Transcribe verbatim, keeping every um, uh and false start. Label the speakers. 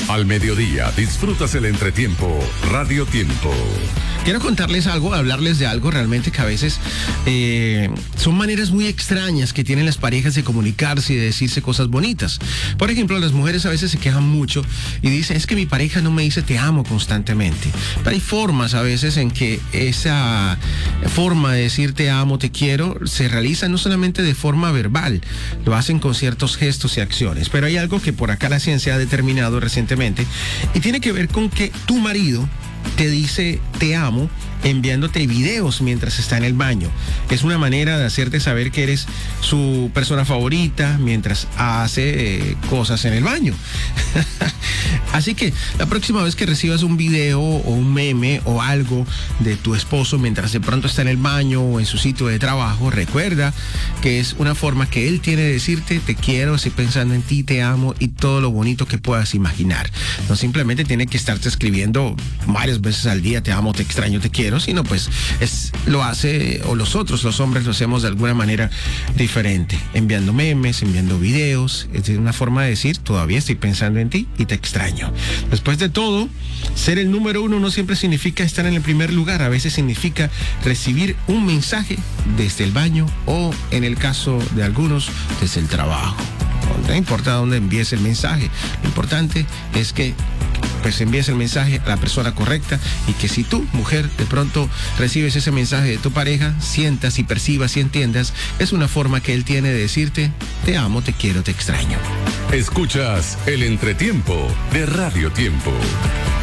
Speaker 1: Al mediodía disfrutas el entretiempo Radio Tiempo.
Speaker 2: Quiero contarles algo, hablarles de algo realmente que a veces eh, son maneras muy extrañas que tienen las parejas de comunicarse y de decirse cosas bonitas. Por ejemplo, las mujeres a veces se quejan mucho y dicen, es que mi pareja no me dice te amo constantemente. Pero hay formas a veces en que esa forma de decir te amo, te quiero, se realiza no solamente de forma verbal, lo hacen con ciertos gestos y acciones. Pero hay algo que por acá la ciencia ha determinado recientemente y tiene que ver con que tu marido te dice te amo enviándote videos mientras está en el baño. Es una manera de hacerte saber que eres su persona favorita mientras hace eh, cosas en el baño. Así que la próxima vez que recibas un video o un meme o algo de tu esposo mientras de pronto está en el baño o en su sitio de trabajo, recuerda que es una forma que él tiene de decirte te quiero, estoy pensando en ti, te amo y todo lo bonito que puedas imaginar. No simplemente tiene que estarte escribiendo varias veces al día te amo, te extraño, te quiero, sino pues es, lo hace, o los otros, los hombres lo hacemos de alguna manera diferente, enviando memes, enviando videos. Es una forma de decir todavía estoy pensando en ti y te extraño. Después de todo, ser el número uno no siempre significa estar en el primer lugar, a veces significa recibir un mensaje desde el baño o, en el caso de algunos, desde el trabajo. No importa dónde envíes el mensaje, lo importante es que pues envíes el mensaje a la persona correcta y que si tú, mujer, de pronto recibes ese mensaje de tu pareja, sientas y percibas y entiendas, es una forma que él tiene de decirte te amo, te quiero, te extraño.
Speaker 1: Escuchas el entretiempo de Radio Tiempo.